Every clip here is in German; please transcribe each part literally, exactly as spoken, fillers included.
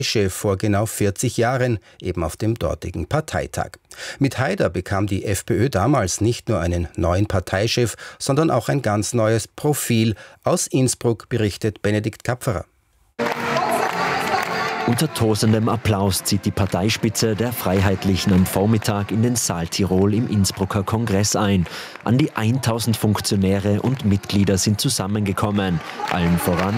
Chef vor genau vierzig Jahren, eben auf dem dortigen Parteitag. Mit Haider bekam die FPÖ damals nicht nur einen neuen Parteichef, sondern auch ein ganz neues Profil. Aus Innsbruck berichtet Benedikt Kapferer. Unter tosendem Applaus zieht die Parteispitze der Freiheitlichen am Vormittag in den Saal Tirol im Innsbrucker Kongress ein. An die tausend Funktionäre und Mitglieder sind zusammengekommen. Allen voran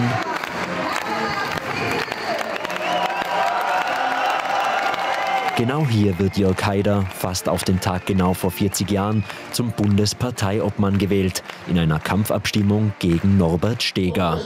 genau hier wird Jörg Haider, fast auf den Tag genau vor vierzig Jahren, zum Bundesparteiobmann gewählt, in einer Kampfabstimmung gegen Norbert Steger.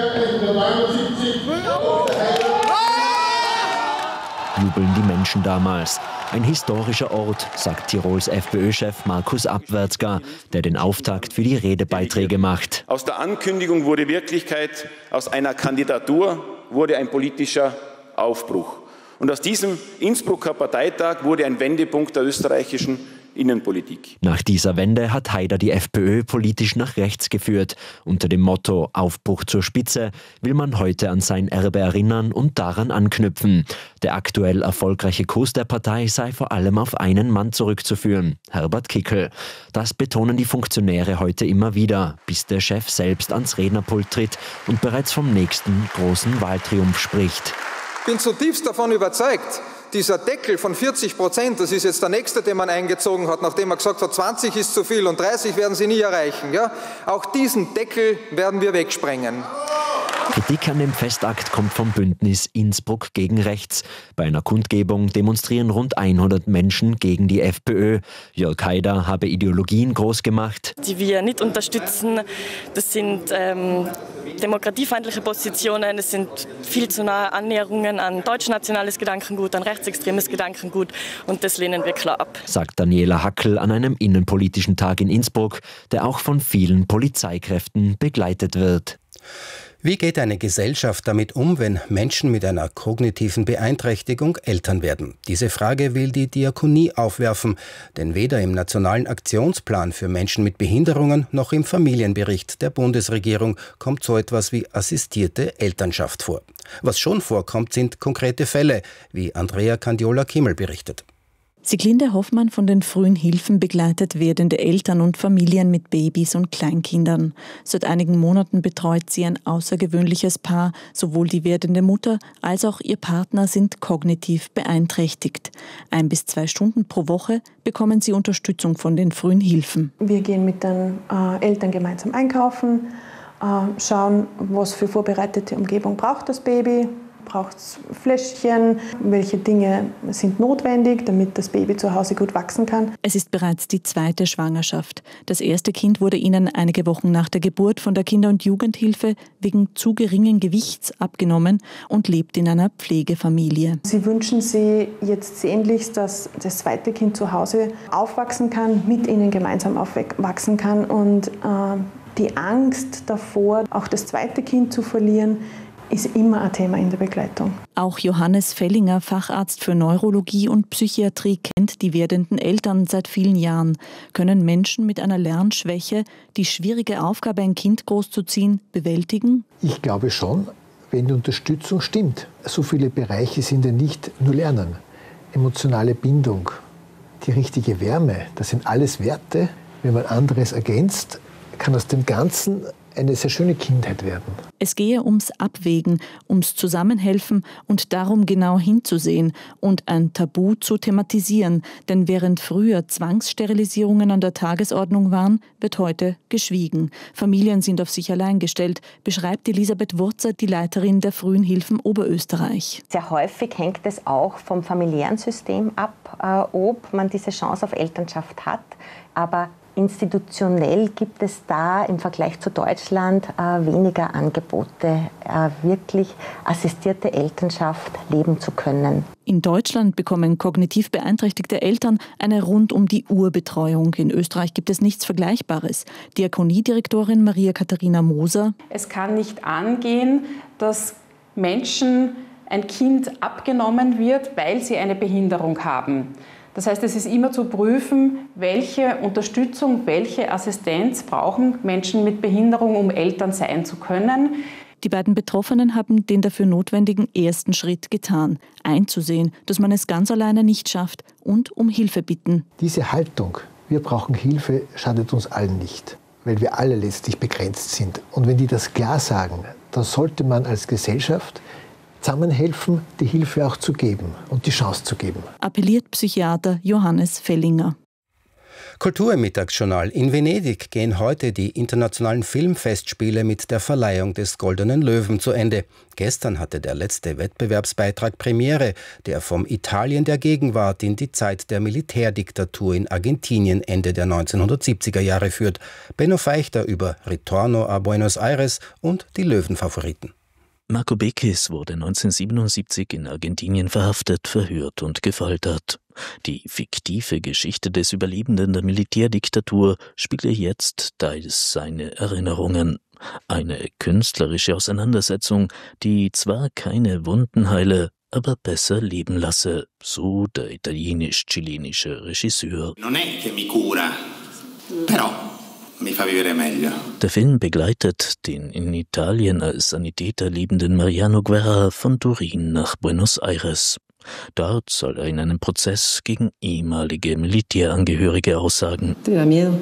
Jubeln die Menschen damals. Ein historischer Ort, sagt Tirols FPÖ-Chef Markus Abwärtsger, der den Auftakt für die Redebeiträge macht. Aus der Ankündigung wurde Wirklichkeit, aus einer Kandidatur wurde ein politischer Aufbruch. Und aus diesem Innsbrucker Parteitag wurde ein Wendepunkt der österreichischen Innenpolitik. Nach dieser Wende hat Haider die FPÖ politisch nach rechts geführt. Unter dem Motto Aufbruch zur Spitze will man heute an sein Erbe erinnern und daran anknüpfen. Der aktuell erfolgreiche Kurs der Partei sei vor allem auf einen Mann zurückzuführen, Herbert Kickl. Das betonen die Funktionäre heute immer wieder, bis der Chef selbst ans Rednerpult tritt und bereits vom nächsten großen Wahltriumph spricht. Ich bin zutiefst davon überzeugt, dieser Deckel von vierzig Prozent, das ist jetzt der nächste, den man eingezogen hat, nachdem man gesagt hat, zwanzig ist zu viel und dreißig werden Sie nie erreichen. Ja? Auch diesen Deckel werden wir wegsprengen. Kritik an dem Festakt kommt vom Bündnis Innsbruck gegen Rechts. Bei einer Kundgebung demonstrieren rund hundert Menschen gegen die FPÖ. Jörg Haider habe Ideologien groß gemacht, die wir nicht unterstützen. Das sind ähm, demokratiefeindliche Positionen, es sind viel zu nahe Annäherungen an deutschnationales Gedankengut, an rechtsextremes Gedankengut und das lehnen wir klar ab, sagt Daniela Hackel an einem innenpolitischen Tag in Innsbruck, der auch von vielen Polizeikräften begleitet wird. Wie geht eine Gesellschaft damit um, wenn Menschen mit einer kognitiven Beeinträchtigung Eltern werden? Diese Frage will die Diakonie aufwerfen, denn weder im Nationalen Aktionsplan für Menschen mit Behinderungen noch im Familienbericht der Bundesregierung kommt so etwas wie assistierte Elternschaft vor. Was schon vorkommt, sind konkrete Fälle, wie Andrea Candiola-Kimmel berichtet. Sieglinde Hoffmann von den frühen Hilfen begleitet werdende Eltern und Familien mit Babys und Kleinkindern. Seit einigen Monaten betreut sie ein außergewöhnliches Paar. Sowohl die werdende Mutter als auch ihr Partner sind kognitiv beeinträchtigt. Ein bis zwei Stunden pro Woche bekommen sie Unterstützung von den frühen Hilfen. Wir gehen mit den äh, Eltern gemeinsam einkaufen, äh, schauen, was für vorbereitete Umgebung braucht das Baby. Braucht es Fläschchen? Welche Dinge sind notwendig, damit das Baby zu Hause gut wachsen kann? Es ist bereits die zweite Schwangerschaft. Das erste Kind wurde ihnen einige Wochen nach der Geburt von der Kinder- und Jugendhilfe wegen zu geringen Gewichts abgenommen und lebt in einer Pflegefamilie. Sie wünschen sich jetzt sehnlichst, dass das zweite Kind zu Hause aufwachsen kann, mit ihnen gemeinsam aufwachsen kann. Und äh, die Angst davor, auch das zweite Kind zu verlieren, ist immer ein Thema in der Begleitung. Auch Johannes Fellinger, Facharzt für Neurologie und Psychiatrie, kennt die werdenden Eltern seit vielen Jahren. Können Menschen mit einer Lernschwäche die schwierige Aufgabe, ein Kind großzuziehen, bewältigen? Ich glaube schon, wenn die Unterstützung stimmt. So viele Bereiche sind ja nicht nur Lernen. Emotionale Bindung, die richtige Wärme, das sind alles Werte. Wenn man anderes ergänzt, kann aus dem Ganzen eine sehr schöne Kindheit werden. Es gehe ums Abwägen, ums Zusammenhelfen und darum, genau hinzusehen und ein Tabu zu thematisieren. Denn während früher Zwangssterilisierungen an der Tagesordnung waren, wird heute geschwiegen. Familien sind auf sich allein gestellt, beschreibt Elisabeth Wurzer, die Leiterin der Frühen Hilfen Oberösterreich. Sehr häufig hängt es auch vom familiären System ab, äh, ob man diese Chance auf Elternschaft hat. Aber institutionell gibt es da im Vergleich zu Deutschland äh, weniger Angebote, äh, wirklich assistierte Elternschaft leben zu können. In Deutschland bekommen kognitiv beeinträchtigte Eltern eine Rund-um-die-Uhr-Betreuung. In Österreich gibt es nichts Vergleichbares. Diakoniedirektorin Maria Katharina Moser. Es kann nicht angehen, dass Menschen ein Kind abgenommen wird, weil sie eine Behinderung haben. Das heißt, es ist immer zu prüfen, welche Unterstützung, welche Assistenz brauchen Menschen mit Behinderung, um Eltern sein zu können. Die beiden Betroffenen haben den dafür notwendigen ersten Schritt getan, einzusehen, dass man es ganz alleine nicht schafft und um Hilfe bitten. Diese Haltung, wir brauchen Hilfe, schadet uns allen nicht, weil wir alle letztlich begrenzt sind. Und wenn die das klar sagen, dann sollte man als Gesellschaft zusammenhelfen, die Hilfe auch zu geben und die Chance zu geben. Appelliert Psychiater Johannes Fellinger. Kultur im Mittagsjournal. In Venedig gehen heute die internationalen Filmfestspiele mit der Verleihung des Goldenen Löwen zu Ende. Gestern hatte der letzte Wettbewerbsbeitrag Premiere, der vom Italien der Gegenwart in die Zeit der Militärdiktatur in Argentinien Ende der neunzehnhundertsiebziger Jahre führt. Benno Feichter über Ritorno a Buenos Aires und die Löwenfavoriten. Marco Bekis wurde neunzehnhundertsiebenundsiebzig in Argentinien verhaftet, verhört und gefoltert. Die fiktive Geschichte des Überlebenden der Militärdiktatur spiele jetzt teils seine Erinnerungen. Eine künstlerische Auseinandersetzung, die zwar keine Wunden heile, aber besser leben lasse, so der italienisch-chilenische Regisseur. Non è che mi cura, però mi fa vivere meglio. Der Film begleitet den in Italien als Sanitäter lebenden Mariano Guerra von Turin nach Buenos Aires. Dort soll er in einem Prozess gegen ehemalige Militärangehörige aussagen. No,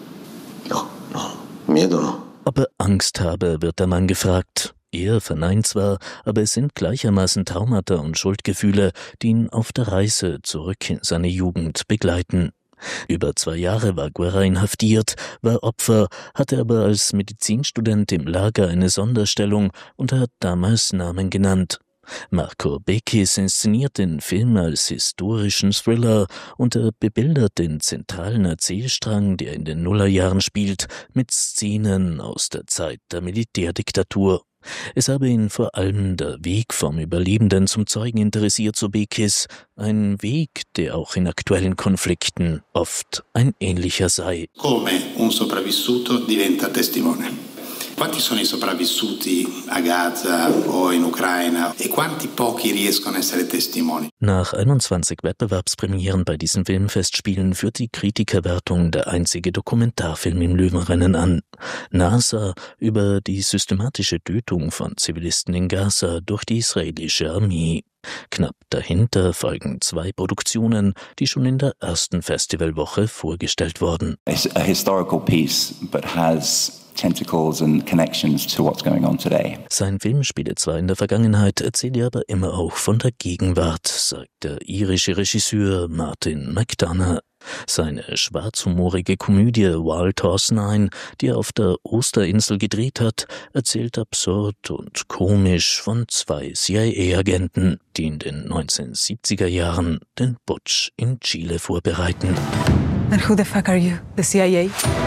no, miedo no. Ob er Angst habe, wird der Mann gefragt. Er verneint zwar, aber es sind gleichermaßen Traumata und Schuldgefühle, die ihn auf der Reise zurück in seine Jugend begleiten. Über zwei Jahre war Guerra inhaftiert, war Opfer, hatte aber als Medizinstudent im Lager eine Sonderstellung und hat damals Namen genannt. Marco Bekis inszeniert den Film als historischen Thriller und er bebildert den zentralen Erzählstrang, der in den Nullerjahren spielt, mit Szenen aus der Zeit der Militärdiktatur. Es habe ihn vor allem der Weg vom Überlebenden zum Zeugen interessiert, so Bekis, ein Weg, der auch in aktuellen Konflikten oft ein ähnlicher sei. Come un sopravvissuto diventa testimone. Quanti sono i sopravvissuti a Gaza o in Ucraina e quanti pochi riescono a essere testimoni? Nach einundzwanzig Wettbewerbspremieren bei diesen Filmfestspielen führt die Kritikerwertung der einzige Dokumentarfilm im Löwenrennen an. NASA über die systematische Tötung von Zivilisten in Gaza durch die israelische Armee. Knapp dahinter folgen zwei Produktionen, die schon in der ersten Festivalwoche vorgestellt wurden. It's a historical piece, but has tentacles and connections to what's going on today. Sein Film spiele zwar in der Vergangenheit, erzähle aber immer auch von der Gegenwart, sagt der irische Regisseur Martin McDonagh. Seine schwarzhumorige Komödie Wild Horse Nine, die er auf der Osterinsel gedreht hat, erzählt absurd und komisch von zwei C I A-Agenten, die in den neunzehnhundertsiebziger Jahren den Putsch in Chile vorbereiten. And who the fuck are you? The C I A?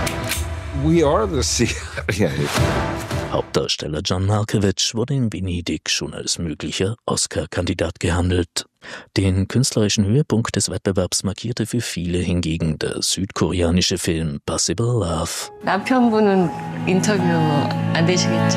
We are the C I A. Hauptdarsteller John Malkovich wurde in Venedig schon als möglicher Oscar-Kandidat gehandelt. Den künstlerischen Höhepunkt des Wettbewerbs markierte für viele hingegen der südkoreanische Film Possible Love. 남편분은 인터뷰 안 되시겠죠?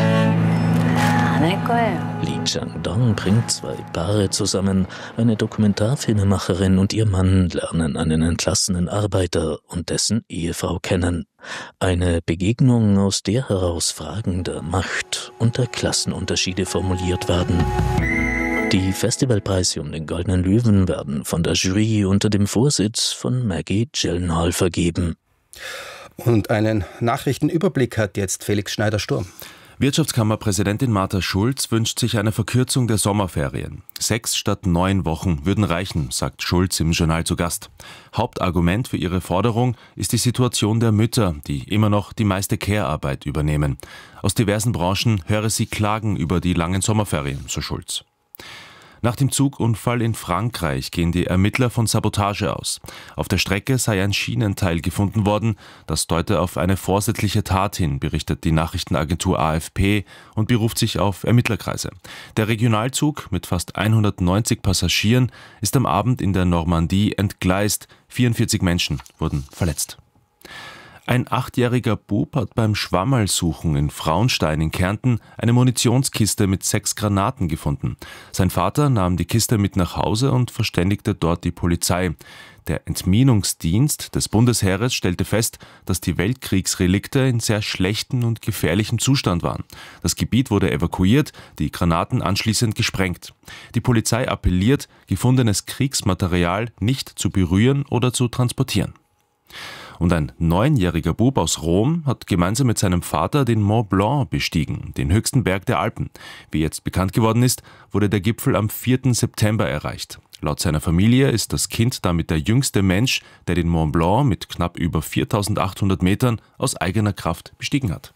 안 할 거예요. Lee Chang-dong bringt zwei Paare zusammen. Eine Dokumentarfilmemacherin und ihr Mann lernen einen entlassenen Arbeiter und dessen Ehefrau kennen. Eine Begegnung, aus der heraus Fragen der Macht und der Klassenunterschiede formuliert werden. Die Festivalpreise um den Goldenen Löwen werden von der Jury unter dem Vorsitz von Maggie Gyllenhaal vergeben. Und einen Nachrichtenüberblick hat jetzt Felix Schneider-Sturm. Wirtschaftskammerpräsidentin Martha Schulz wünscht sich eine Verkürzung der Sommerferien. Sechs statt neun Wochen würden reichen, sagt Schulz im Journal zu Gast. Hauptargument für ihre Forderung ist die Situation der Mütter, die immer noch die meiste Care-Arbeit übernehmen. Aus diversen Branchen höre sie Klagen über die langen Sommerferien, so Schulz. Nach dem Zugunfall in Frankreich gehen die Ermittler von Sabotage aus. Auf der Strecke sei ein Schienenteil gefunden worden. Das deute auf eine vorsätzliche Tat hin, berichtet die Nachrichtenagentur A F P und beruft sich auf Ermittlerkreise. Der Regionalzug mit fast hundertneunzig Passagieren ist am Abend in der Normandie entgleist. vierundvierzig Menschen wurden verletzt. Ein achtjähriger Bub hat beim Schwammerlsuchen in Frauenstein in Kärnten eine Munitionskiste mit sechs Granaten gefunden. Sein Vater nahm die Kiste mit nach Hause und verständigte dort die Polizei. Der Entminungsdienst des Bundesheeres stellte fest, dass die Weltkriegsrelikte in sehr schlechtem und gefährlichem Zustand waren. Das Gebiet wurde evakuiert, die Granaten anschließend gesprengt. Die Polizei appelliert, gefundenes Kriegsmaterial nicht zu berühren oder zu transportieren. Und ein neunjähriger Bub aus Rom hat gemeinsam mit seinem Vater den Mont Blanc bestiegen, den höchsten Berg der Alpen. Wie jetzt bekannt geworden ist, wurde der Gipfel am vierten September erreicht. Laut seiner Familie ist das Kind damit der jüngste Mensch, der den Mont Blanc mit knapp über viertausendachthundert Metern aus eigener Kraft bestiegen hat.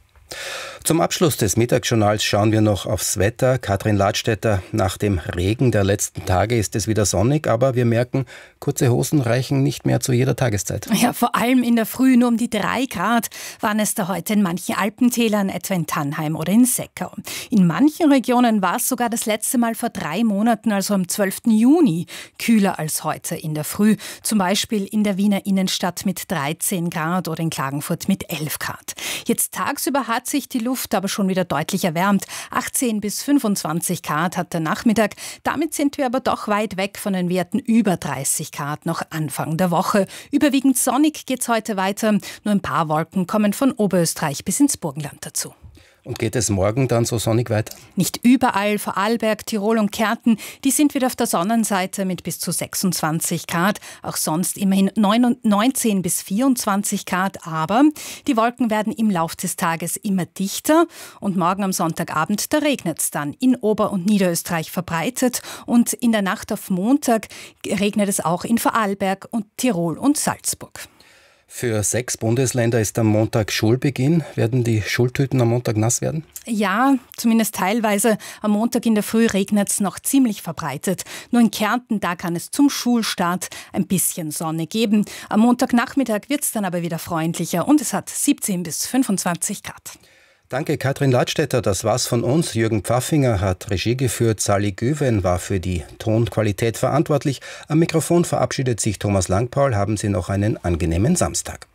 Zum Abschluss des Mittagsjournals schauen wir noch aufs Wetter. Katrin Ladstätter, nach dem Regen der letzten Tage ist es wieder sonnig, aber wir merken, kurze Hosen reichen nicht mehr zu jeder Tageszeit. Ja, vor allem in der Früh, nur um die drei Grad waren es da heute in manchen Alpentälern, etwa in Tannheim oder in Seckau. In manchen Regionen war es sogar das letzte Mal vor drei Monaten, also am zwölften Juni, kühler als heute in der Früh. Zum Beispiel in der Wiener Innenstadt mit dreizehn Grad oder in Klagenfurt mit elf Grad. Jetzt tagsüber hat sich die Luft aber schon wieder deutlich erwärmt. achtzehn bis fünfundzwanzig Grad hat der Nachmittag. Damit sind wir aber doch weit weg von den Werten über dreißig Grad noch Anfang der Woche. Überwiegend sonnig geht's heute weiter. Nur ein paar Wolken kommen von Oberösterreich bis ins Burgenland dazu. Und geht es morgen dann so sonnig weiter? Nicht überall, Vorarlberg, Tirol und Kärnten, die sind wieder auf der Sonnenseite mit bis zu sechsundzwanzig Grad. Auch sonst immerhin neunzehn bis vierundzwanzig Grad. Aber die Wolken werden im Laufe des Tages immer dichter. Und morgen am Sonntagabend, da regnet es dann in Ober- und Niederösterreich verbreitet. Und in der Nacht auf Montag regnet es auch in Vorarlberg und Tirol und Salzburg. Für sechs Bundesländer ist am Montag Schulbeginn. Werden die Schultüten am Montag nass werden? Ja, zumindest teilweise. Am Montag in der Früh regnet es noch ziemlich verbreitet. Nur in Kärnten, da kann es zum Schulstart ein bisschen Sonne geben. Am Montagnachmittag wird es dann aber wieder freundlicher und es hat siebzehn bis fünfundzwanzig Grad. Danke, Katrin Ladstätter. Das war's von uns. Jürgen Pfaffinger hat Regie geführt. Sally Güven war für die Tonqualität verantwortlich. Am Mikrofon verabschiedet sich Thomas Langpaul. Haben Sie noch einen angenehmen Samstag.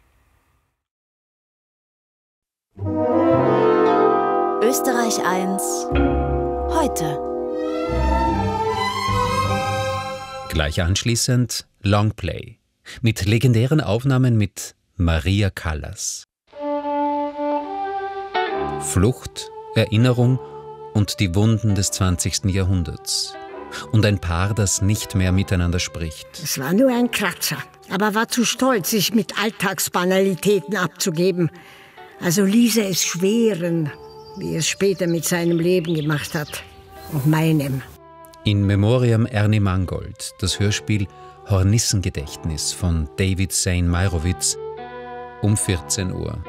Österreich eins heute. Gleich anschließend Longplay mit legendären Aufnahmen mit Maria Callas. Flucht, Erinnerung und die Wunden des zwanzigsten Jahrhunderts. Und ein Paar, das nicht mehr miteinander spricht. Es war nur ein Kratzer, aber war zu stolz, sich mit Alltagsbanalitäten abzugeben. Also ließ er es schweren, wie er es später mit seinem Leben gemacht hat. Und meinem. In Memoriam Ernie Mangold, das Hörspiel Hornissengedächtnis von David Zane Meirowitz um vierzehn Uhr.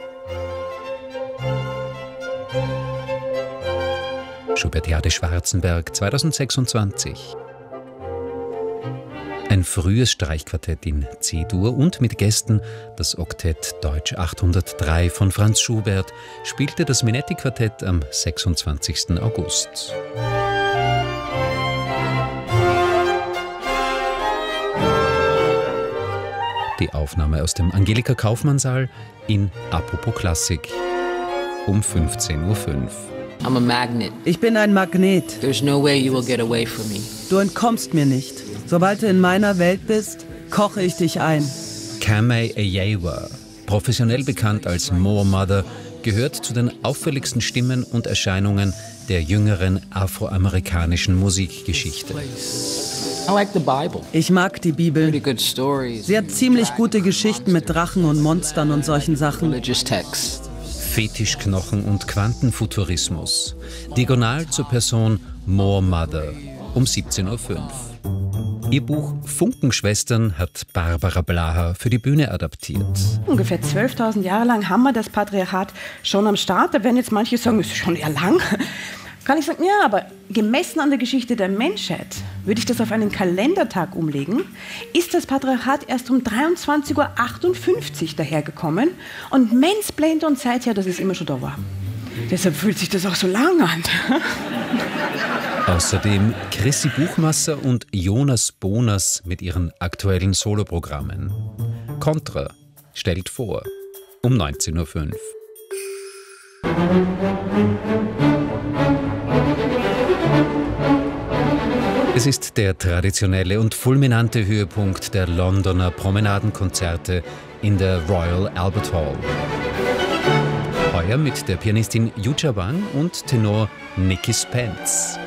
Schubertiade Schwarzenberg zweitausendsechsundzwanzig. Ein frühes Streichquartett in C-Dur und mit Gästen das Oktett Deutsch achthundertdrei von Franz Schubert spielte das Minetti-Quartett am sechsundzwanzigsten August. Die Aufnahme aus dem Angelika-Kaufmann-Saal in Apropos Klassik um fünfzehn Uhr fünf. I'm a magnet. Ich bin ein Magnet. There's no way you will get away from me. Du entkommst mir nicht. Sobald du in meiner Welt bist, koche ich dich ein. Kamei Eyewa, professionell bekannt als Moor Mother, gehört zu den auffälligsten Stimmen und Erscheinungen der jüngeren afroamerikanischen Musikgeschichte. I like the Bible. Ich mag die Bibel. Pretty good stories. Sie hat ziemlich gute Geschichten mit Drachen und Monstern und solchen Sachen. Religious texts. Fetischknochen und Quantenfuturismus. Diagonal zur Person Moor Mother um siebzehn Uhr fünf. Ihr Buch Funkenschwestern hat Barbara Blaha für die Bühne adaptiert. Ungefähr zwölftausend Jahre lang haben wir das Patriarchat schon am Start. Da werden jetzt manche sagen, das ist schon eher lang. Kann ich sagen, ja, aber gemessen an der Geschichte der Menschheit, würde ich das auf einen Kalendertag umlegen, ist das Patriarchat erst um dreiundzwanzig Uhr achtundfünfzig dahergekommen und mansplaint uns seither, dass es immer schon da war. Deshalb fühlt sich das auch so lang an. Außerdem Chrissy Buchmasser und Jonas Bonas mit ihren aktuellen Soloprogrammen. Contra stellt vor. um neunzehn Uhr fünf. Es ist der traditionelle und fulminante Höhepunkt der Londoner Promenadenkonzerte in der Royal Albert Hall. Heuer mit der Pianistin Yuja Wang und Tenor Nicky Spence.